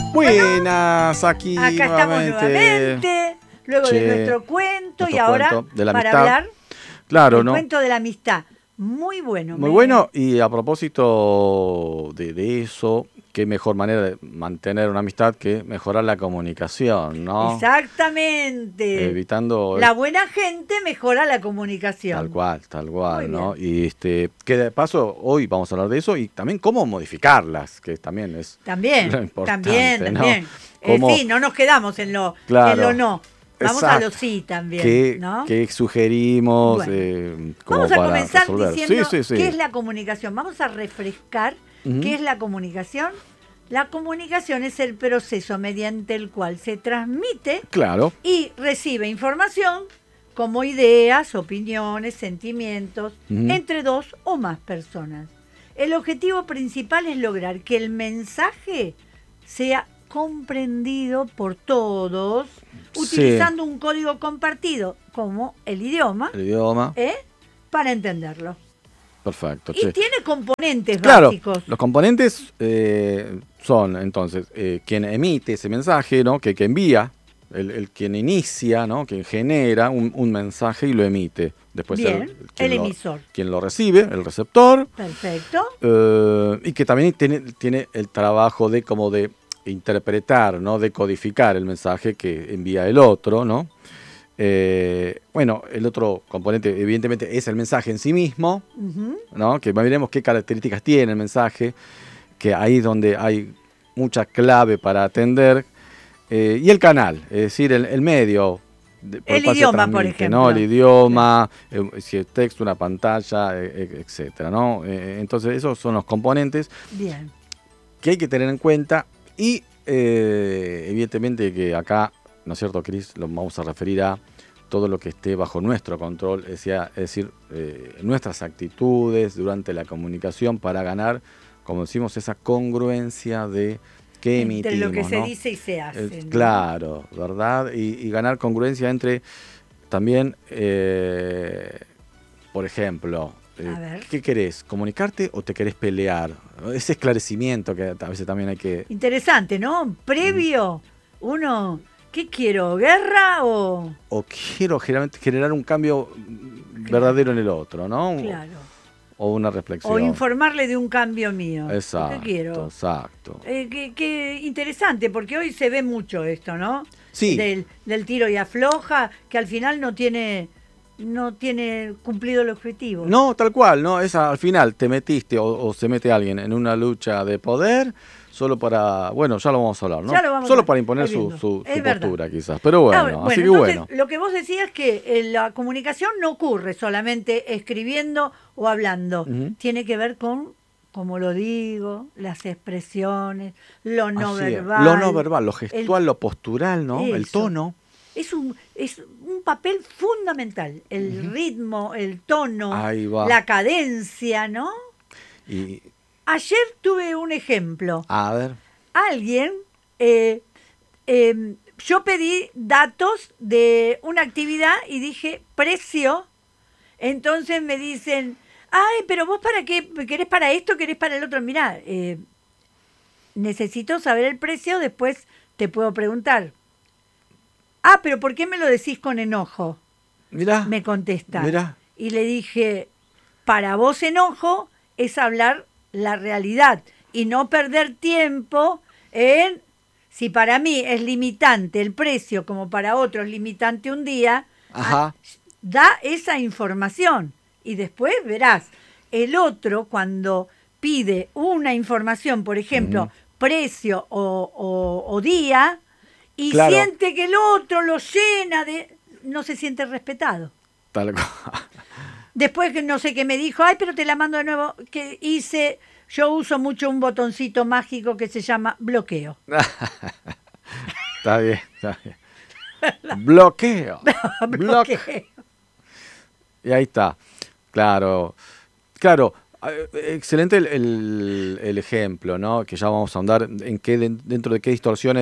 Buenas, aquí Acá estamos nuevamente, luego de nuestro cuento y ahora de la para amistad. hablar Claro, del ¿no? cuento de la amistad. Muy bueno. Muy bueno, y a propósito de eso, qué mejor manera de mantener una amistad que mejorar la comunicación, ¿no? Exactamente. Evitando La buena gente mejora la comunicación. tal cual, Muy ¿no? bien. Y que de paso hoy vamos a hablar de eso y también cómo modificarlas, que también es lo importante, También. ¿no? Cómo, Sí, no nos quedamos en lo no. Vamos a lo sí también, ¿no? ¿Qué sugerimos Bueno, como vamos a para comenzar resolver? diciendo Sí. qué es la comunicación. Vamos a refrescar qué es la comunicación. La comunicación es el proceso mediante el cual se transmite Claro. y recibe información como ideas, opiniones, sentimientos, entre dos o más personas. El objetivo principal es lograr que el mensaje sea comprendido por todos, utilizando un código compartido como el idioma, para entenderlo. Perfecto. Y tiene componentes claro, básicos. Los componentes son entonces quien emite ese mensaje, ¿no? que envía, el quien inicia, ¿no? Quien genera un mensaje y lo emite. Después el emisor. Quien lo recibe, el receptor. Perfecto. Y que también tiene el trabajo de como de interpretar, ¿no? De codificar el mensaje que envía el otro, ¿no? Bueno, el otro componente evidentemente es el mensaje en sí mismo, ¿no? Que veremos qué características tiene el mensaje, que ahí es donde hay mucha clave para atender, y el canal, es decir, el medio. El idioma, por ejemplo. ¿no? El idioma, si es texto, una pantalla, etcétera, ¿no? Entonces esos son los componentes que hay que tener en cuenta y evidentemente que acá, ¿no es cierto, Cris? Lo vamos a referir a todo lo que esté bajo nuestro control, es decir, nuestras actitudes durante la comunicación para ganar, como decimos, esa congruencia de qué emitimos. Entre lo que se ¿no? dice y se hace. ¿no? Claro, ¿verdad? Y ganar congruencia entre también, por ejemplo, ¿qué querés? ¿Comunicarte o te querés pelear? Ese esclarecimiento que a veces también hay que... Interesante, ¿no? Previo, uno... ¿Qué quiero? ¿Guerra o...? O quiero generar un cambio verdadero en el otro, ¿no? Claro. O una reflexión. O informarle de un cambio mío. Exacto, ¿Qué quiero? Exacto. Qué interesante, porque hoy se ve mucho esto, ¿no? Sí. Del tiro y afloja, que al final no tiene cumplido el objetivo. No, tal cual, ¿no? Al final te metiste o se mete alguien en una lucha de poder solo para, bueno, ya lo vamos a hablar, ¿no? Solo para imponer su postura quizás, pero bueno, así que bueno. Lo que vos decías es que la comunicación no ocurre solamente escribiendo o hablando, tiene que ver con, como lo digo, las expresiones, lo no verbal. Lo no verbal, lo gestual, lo postural, ¿no? Eso. El tono. Es un papel fundamental, el ritmo, el tono, la cadencia, ¿no? Y... Ayer tuve un ejemplo. A ver. Alguien, yo pedí datos de una actividad y dije precio. Entonces me dicen, ay, pero vos para qué, ¿querés para esto, querés para el otro? Mirá, necesito saber el precio, después te puedo preguntar. Ah, pero ¿por qué me lo decís con enojo? Mirá. Me contesta. Mirá. Y le dije, para vos enojo es hablar la realidad y no perder tiempo en, si para mí es limitante el precio como para otro es limitante un día, da esa información y después verás, el otro cuando pide una información, por ejemplo, precio o día, y siente que el otro lo llena no se siente respetado. Tal cual. Después que no sé qué me dijo, ay, pero te la mando de nuevo, yo uso mucho un botoncito mágico que se llama bloqueo. Está bien. Bloqueo. Bloqueo. Y ahí está. Claro, excelente el ejemplo, ¿no? Que ya vamos a ahondar en dentro de qué distorsiones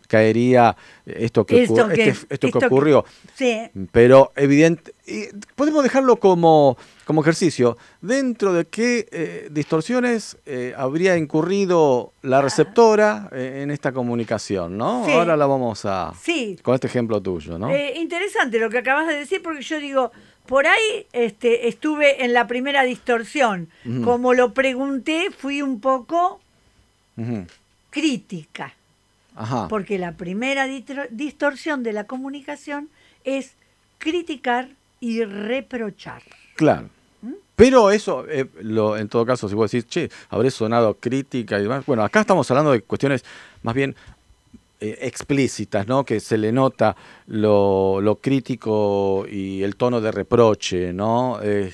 caería esto que ocurrió. Sí. Pero evidente, podemos dejarlo como ejercicio. ¿Dentro de qué distorsiones habría incurrido la receptora en esta comunicación, ¿no? Sí. Ahora la vamos a... Sí. Con este ejemplo tuyo, ¿no? Interesante lo que acabas de decir, porque yo digo, por ahí estuve en la primera distorsión. Como lo pregunté, fui un poco crítica. Ajá. Porque la primera distorsión de la comunicación es criticar y reprochar. Claro. Pero eso, en todo caso, si vos decís, che, habré sonado crítica y demás. Bueno, acá estamos hablando de cuestiones más bien explícitas, ¿no? Que se le nota lo crítico y el tono de reproche, ¿no?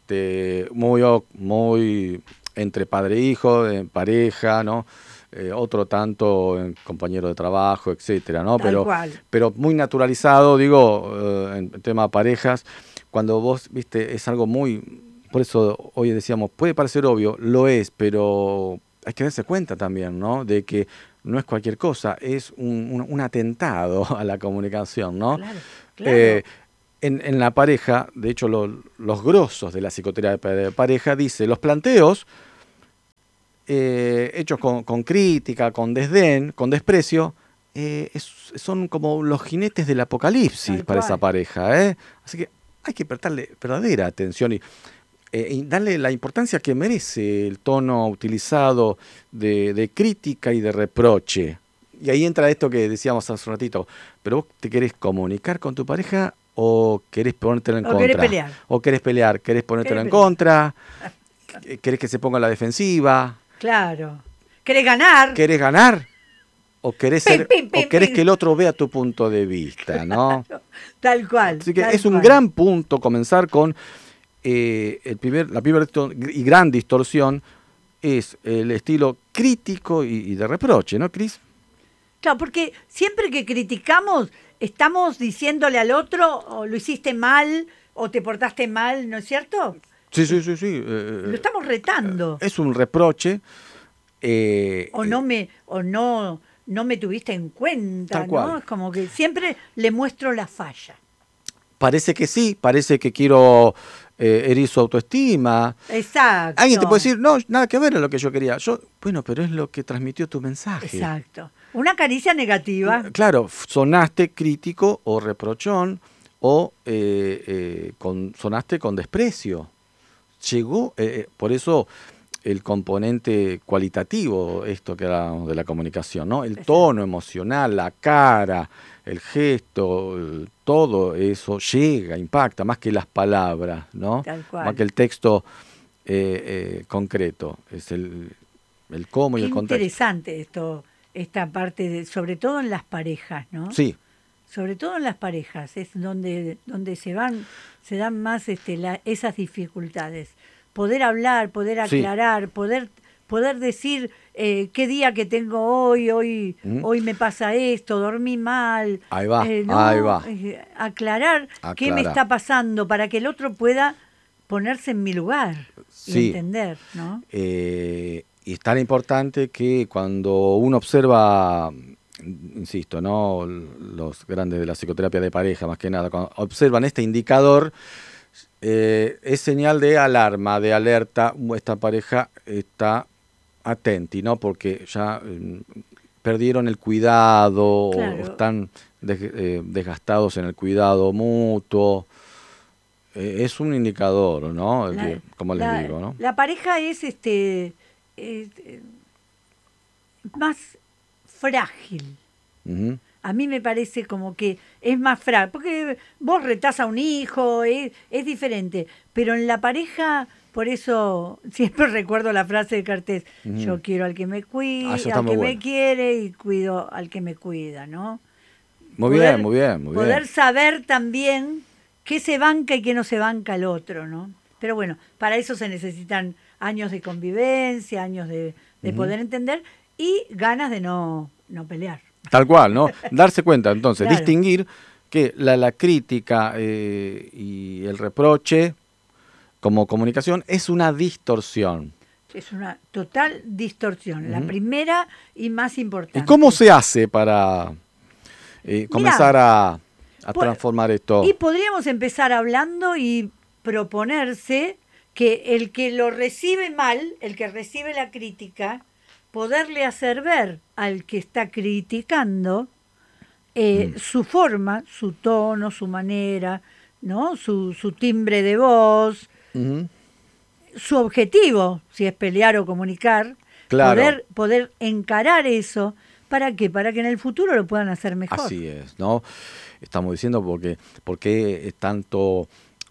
Muy entre padre e hijo, en pareja, ¿no? Otro tanto en compañero de trabajo, etcétera, ¿no? Pero muy naturalizado, digo, en tema de parejas, cuando vos, viste, es algo muy... Por eso hoy decíamos, puede parecer obvio, lo es, pero hay que darse cuenta también, ¿no? De que no es cualquier cosa, es un atentado a la comunicación, ¿no? Claro, claro. En la pareja, de hecho, los grosos de la psicoterapia de pareja dice, los planteos hechos con crítica, con desdén, con desprecio, son como los jinetes del apocalipsis para esa pareja, ¿eh? Así que hay que prestarle verdadera atención y darle la importancia que merece el tono utilizado de crítica y de reproche. Y ahí entra esto que decíamos hace un ratito, pero vos te querés comunicar con tu pareja o querés ponértelo en contra. O querés pelear, querés ponértelo en contra, querés que se ponga a la defensiva. Claro. ¿Querés ganar? ¿Querés ganar? ¿O querés, querés que el otro vea tu punto de vista, ¿no? Claro, tal cual. Así que es un gran punto comenzar con la primera y gran distorsión es el estilo crítico y de reproche, ¿no, Cris? Claro, porque siempre que criticamos estamos diciéndole al otro o lo hiciste mal o te portaste mal, ¿no es cierto? Sí. Lo estamos retando. Es un reproche. No me tuviste en cuenta, ¿no? Es como que siempre le muestro la falla. Parece que sí, parece que quiero herir su autoestima. Exacto. Alguien te puede decir, no, nada que ver a lo que yo quería. Bueno, pero es lo que transmitió tu mensaje. Exacto. Una caricia negativa. Claro, sonaste crítico o reprochón o sonaste con desprecio. Llegó, por eso el componente cualitativo, esto que hablábamos de la comunicación, ¿no? El tono emocional, la cara, el gesto, todo eso llega, impacta, más que las palabras, ¿no? Tal cual. Más que el texto concreto, es el cómo y el contexto. Interesante esta parte, sobre todo en las parejas, ¿no? Sí. Sobre todo en las parejas, es donde se dan más esas dificultades. Poder hablar, poder aclarar, poder decir qué día que tengo hoy me pasa esto, dormí mal. Ahí va. Aclarar qué me está pasando para que el otro pueda ponerse en mi lugar y entender, ¿no? Y es tan importante que cuando uno observa, insisto, ¿no? Los grandes de la psicoterapia de pareja, más que nada, cuando observan este indicador, es señal de alarma, de alerta. Esta pareja está atenti, ¿no? Porque ya perdieron el cuidado, claro, o están desgastados en el cuidado mutuo. Es un indicador, ¿no? Como les digo, ¿no? La pareja es más frágil. Uh-huh. A mí me parece como que es más frágil, porque vos retás a un hijo, es diferente, pero en la pareja, por eso siempre recuerdo la frase de Cartés, yo quiero al que me cuida, al que me quiere y cuido al que me cuida, ¿no? Muy bien. Poder saber también qué se banca y qué no se banca el otro, ¿no? Pero bueno, para eso se necesitan años de convivencia, años de poder entender y ganas de no pelear. Tal cual, ¿no? Darse cuenta, entonces, claro, distinguir que la crítica y el reproche como comunicación es una distorsión. Es una total distorsión, la primera y más importante. ¿Y cómo se hace para comenzar a transformar esto. Y podríamos empezar hablando y proponerse que el que lo recibe mal, el que recibe la crítica, poderle hacer ver al que está criticando su forma, su tono, su manera, ¿no? Su timbre de voz, su objetivo, si es pelear o comunicar, claro. poder encarar eso. ¿Para qué? Para que en el futuro lo puedan hacer mejor. Así es, ¿no? Estamos diciendo porque es tanto...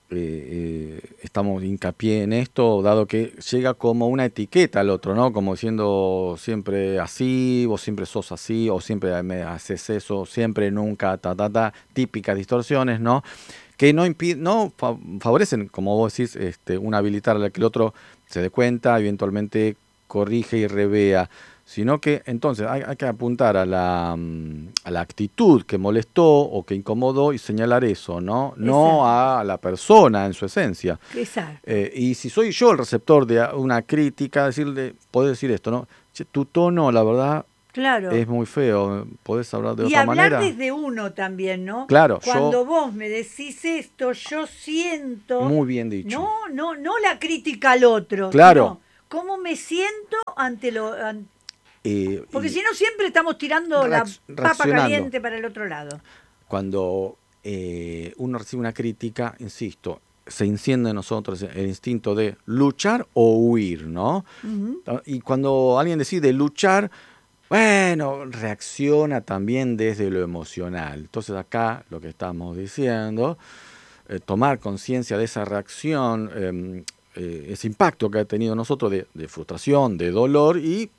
estamos hincapié en esto, dado que llega como una etiqueta al otro, ¿no? Como diciendo siempre así, vos siempre sos así, o siempre me haces eso, siempre, nunca, típicas distorsiones, ¿no? Que no favorecen, como vos decís, un habilitar a que el otro se dé cuenta, eventualmente corrige y revea, sino que entonces hay que apuntar a la actitud que molestó o que incomodó y señalar eso, ¿no? Exacto. No a la persona en su esencia. Exacto. Y si soy yo el receptor de una crítica, podés decir esto, ¿no? Che, tu tono, la verdad, claro, es muy feo, podés hablar de y otra manera. Y hablar desde uno también, ¿no? Claro, cuando vos me decís esto, yo siento... Muy bien dicho. No la crítica al otro. Claro. Sino cómo me siento ante lo... porque si no siempre estamos tirando la papa caliente para el otro lado. Cuando uno recibe una crítica, insisto, se enciende en nosotros el instinto de luchar o huir, ¿no? Y cuando alguien decide luchar, bueno, reacciona también desde lo emocional. Entonces acá lo que estamos diciendo, tomar conciencia de esa reacción, ese impacto que ha tenido nosotros de frustración, de dolor y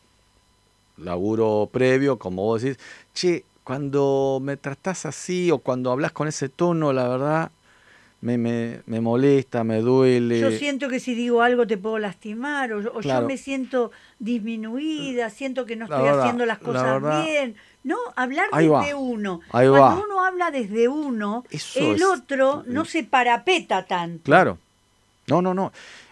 laburo previo, como vos decís, che, cuando me tratás así o cuando hablas con ese tono, la verdad me molesta, me duele. Yo siento que si digo algo te puedo lastimar, o claro. Yo me siento disminuida, siento que no estoy haciendo las cosas bien. No, hablar desde uno. Cuando uno habla desde uno, el otro no se parapeta tanto. Claro. No.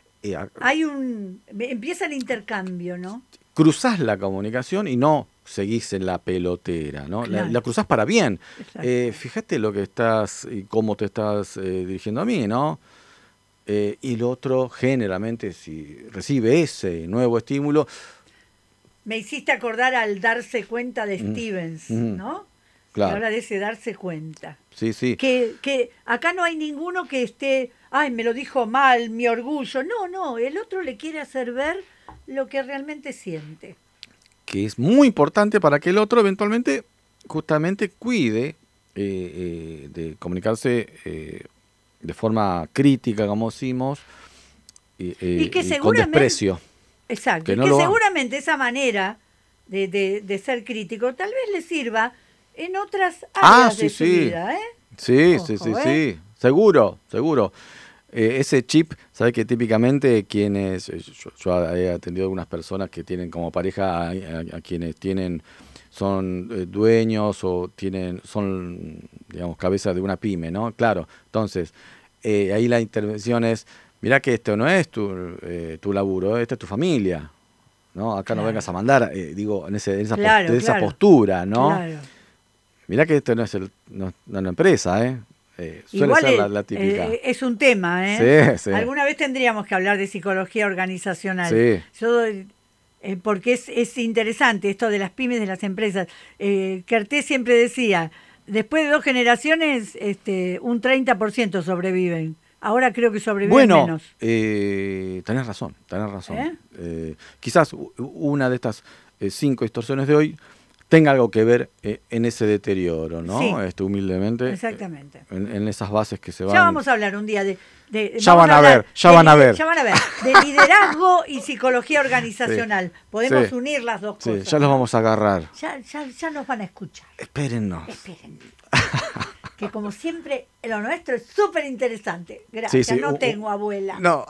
Empieza el intercambio, ¿no? Cruzás la comunicación y no seguís en la pelotera, ¿no? Claro. La cruzás para bien. Fíjate lo que estás y cómo te estás dirigiendo a mí, ¿no? Y el otro, generalmente, si recibe ese nuevo estímulo... Me hiciste acordar al darse cuenta de Stevens, ¿no? Claro. Que habla de ese darse cuenta. Sí. Que acá no hay ninguno que esté, ay, me lo dijo mal, mi orgullo. No, el otro le quiere hacer ver lo que realmente siente. Que es muy importante para que el otro eventualmente justamente cuide de comunicarse de forma crítica, como decimos, y que con desprecio. Exacto, y que seguramente esa manera de ser crítico tal vez le sirva en otras áreas de su vida, ¿eh? Sí, seguro. Ese chip, ¿sabes que típicamente quienes, yo he atendido a algunas personas que tienen como pareja a quienes son dueños o son, digamos, cabezas de una pyme, ¿no? Claro, entonces, ahí la intervención es, mirá que esto no es tu laburo, esta es tu familia, ¿no? Acá claro. No vengas a mandar, digo, en esa postura, ¿no? Claro. Mirá que esto no es una empresa, ¿eh? Suele igual ser la típica. Es un tema, ¿eh? Sí. Alguna vez tendríamos que hablar de psicología organizacional. Sí. Porque es interesante esto de las pymes, de las empresas. Kertész siempre decía, después de 2 generaciones, un 30% sobreviven. Ahora creo que sobreviven menos. Tenés razón. Quizás una de estas 5 distorsiones de hoy tenga algo que ver en ese deterioro, ¿no? Sí, humildemente. Exactamente. En esas bases que se van... Ya vamos a hablar un día de ya van a ver. De liderazgo y psicología organizacional. Sí. Podemos unir las dos cosas. Ya los vamos a agarrar. Ya nos van a escuchar. Espérennos. Que como siempre, lo nuestro es súper interesante. Gracias, sí. No tengo abuela. No.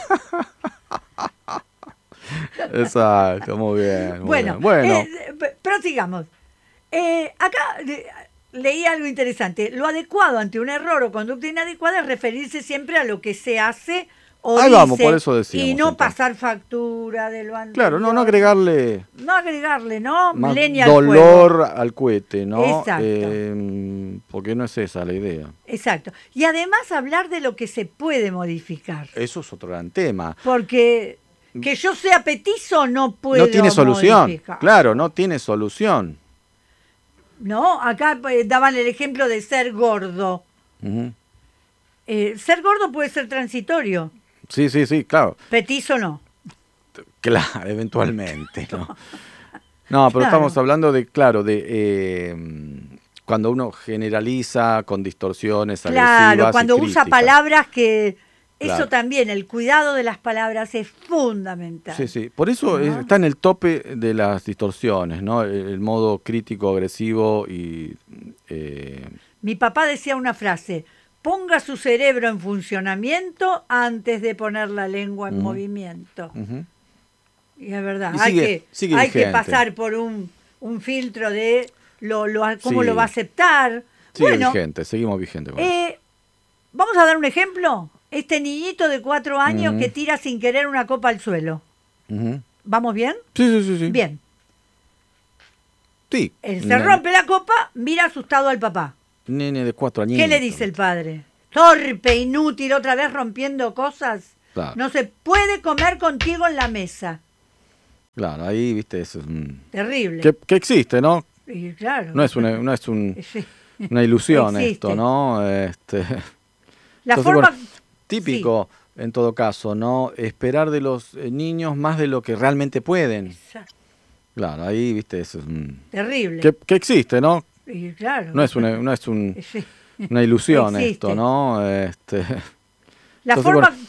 Exacto, muy bien. Bueno. Prosigamos. Acá leí algo interesante. Lo adecuado ante un error o conducta inadecuada es referirse siempre a lo que se hace O ahí dice, vamos, por eso decíamos. y no entonces. pasar factura de lo anterior. Claro, no agregarle... No agregarle, ¿no? Más Leña al dolor fuego. al cohete, ¿no? Exacto. Porque no es esa la idea. Exacto. Y además hablar de lo que se puede modificar. Eso es otro gran tema. Porque que yo sea petizo no puedo No tiene solución. modificar. Claro, no tiene solución. No, acá daban el ejemplo de ser gordo. Ujú. Ser gordo puede ser transitorio. Sí, claro. Petizo no. Claro, eventualmente, ¿no? No, pero Claro. estamos hablando de, claro, de cuando uno generaliza con distorsiones agresivas Claro, cuando y usa críticas. palabras que... Claro. Eso también, el cuidado de las palabras es fundamental. Sí. Por eso Ajá. está en el tope de las distorsiones, ¿no? El modo crítico, agresivo y... Mi papá decía una frase: ponga su cerebro en funcionamiento antes de poner la lengua en movimiento. Ujú. Y es verdad, Y hay sigue que vigente. pasar por un filtro de cómo Sí. lo va a aceptar. Sigue Bueno, vigente, seguimos vigente con eso. vamos a dar un ejemplo. Este niñito de 4 años Ujú. que tira sin querer una copa al suelo. Ujú. ¿Vamos bien? Sí. Bien. Sí. Él se rompe la copa, mira asustado al papá. Nene de 4 añitos. ¿Qué le dice el padre? Torpe, inútil, otra vez rompiendo cosas. Claro. No se puede comer contigo en la mesa. Claro, ahí, viste, eso es Terrible. que existe, ¿no? Y claro. No es Sí. una ilusión Existe. esto, ¿no? La Entonces, forma... bueno, típico, en todo caso, ¿no? Esperar de los niños más de lo que realmente pueden. Exacto. Claro, ahí, viste, eso es Terrible. que existe, ¿no? Y claro. No es una Sí. ilusión Existe. esto, ¿no? La Entonces, forma... bueno,